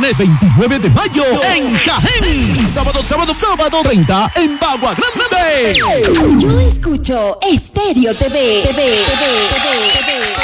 Viernes 29 de mayo en Jaén. Y sábado 30 en Bagua Grande. Yo escucho Estéreo TV.